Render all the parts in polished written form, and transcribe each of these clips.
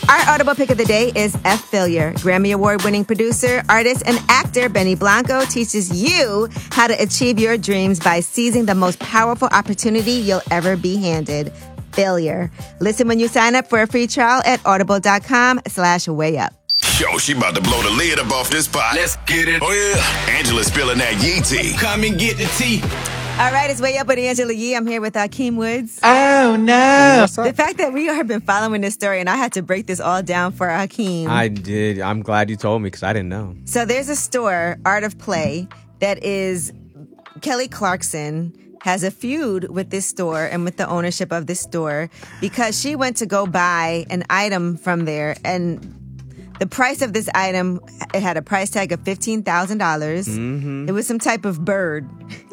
Our Audible pick of the day is F. Failure. Grammy Award-winning producer, artist, and actor Benny Blanco teaches you how to achieve your dreams by seizing the most powerful opportunity you'll ever be handed. Failure. Listen when you sign up for a free trial at audible.com/wayup. Yo, she about to blow the lid up off this pot. Let's get it. Oh, yeah. Angela's spilling that yee tea. Come and get the tea. All right, it's Way Up with Angela Yee. I'm here with Akeem Woods. Oh, no. The fact that we have been following this story, and I had to break this all down for Akeem. I did. I'm glad you told me because I didn't know. So there's a store, Art of Play, that is Kelly Clarkson has a feud with this store and with the ownership of this store because she went to go buy an item from there, and the price of this item, it had a price tag of $15,000. Mm-hmm. It was some type of bird.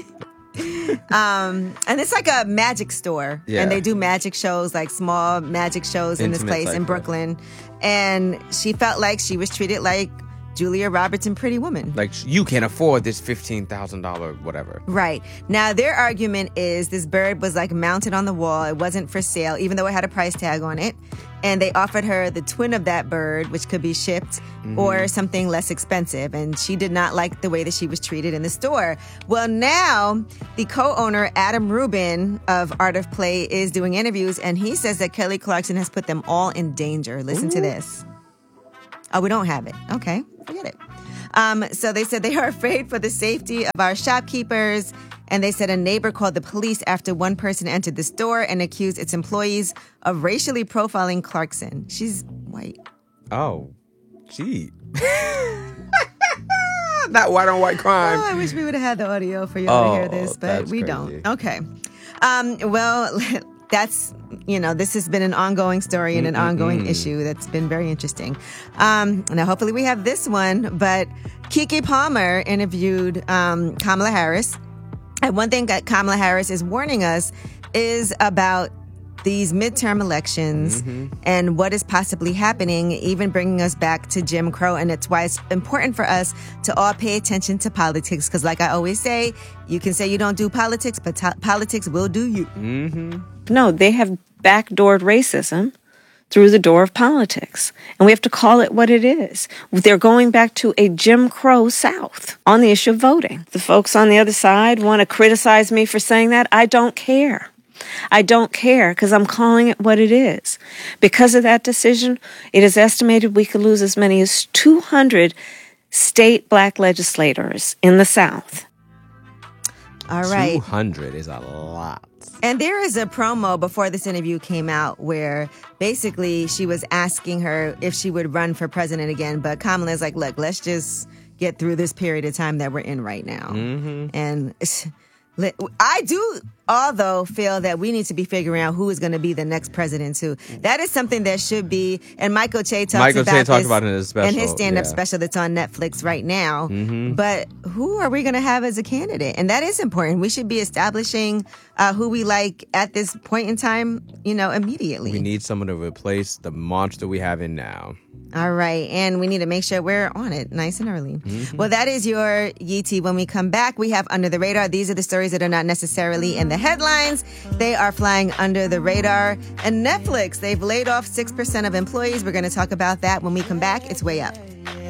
And it's like a magic store, and they do magic shows, like small magic shows in this place in Brooklyn. And she felt like she was treated like Julia Roberts in Pretty Woman. Like, you can't afford this $15,000 whatever. Right. Now, their argument is this bird was like mounted on the wall. It wasn't for sale, even though it had a price tag on it. And they offered her the twin of that bird, which could be shipped, or something less expensive. And she did not like the way that she was treated in the store. Well, now the co-owner, Adam Rubin of Art of Play, is doing interviews, and he says that Kelly Clarkson has put them all in danger. Listen to this. Oh, we don't have it. Okay, forget it. So they said they are afraid for the safety of our shopkeepers. And they said a neighbor called the police after one person entered the store and accused its employees of racially profiling Clarkson. She's white. Oh, gee. That white on white crime. Oh, I wish we would have had the audio for y'all to hear this, but we don't. Okay. Well, that's, this has been an ongoing story and an ongoing issue that's been very interesting. Now, hopefully we have this one, but Keke Palmer interviewed Kamala Harris. And one thing that Kamala Harris is warning us is about these midterm elections and what is possibly happening, even bringing us back to Jim Crow. And it's why it's important for us to all pay attention to politics. Because like I always say, you can say you don't do politics, but politics will do you. No, they have backdoored racism through the door of politics. And we have to call it what it is. They're going back to a Jim Crow South on the issue of voting. The folks on the other side want to criticize me for saying that. I don't care. I don't care because I'm calling it what it is. Because of that decision, it is estimated we could lose as many as 200 state black legislators in the South. All right. 200 is a lot. And there is a promo before this interview came out where basically she was asking her if she would run for president again. But Kamala's like, look, let's just get through this period of time that we're in right now. And I do, although, feel that we need to be figuring out who is going to be the next president, too. That is something that should be, and Michael Che talks about it in his special. In his stand-up special that's on Netflix right now. But who are we going to have as a candidate? And that is important. We should be establishing who we like at this point in time, immediately. We need someone to replace the monster we have in now. All right. And we need to make sure we're on it nice and early. Well, that is your Yeetie. When we come back, we have Under the Radar. These are the stories that are not necessarily in the headlines. They are flying under the radar. And Netflix, they've laid off 6% of employees. We're going to talk about that when we come back. It's Way Up.